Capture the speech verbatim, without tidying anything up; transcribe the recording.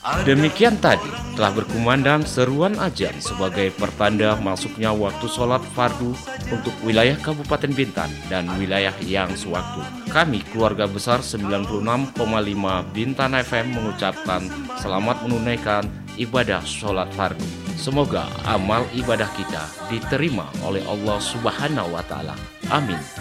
Demikian tadi telah berkumandang seruan azan sebagai pertanda masuknya waktu sholat fardu untuk wilayah Kabupaten Bintan dan wilayah yang sewaktu. Kami keluarga besar sembilan puluh enam koma lima Bintan F M mengucapkan selamat menunaikan ibadah sholat fardu. Semoga amal ibadah kita diterima oleh Allah Subhanahu wa Ta'ala. Amin.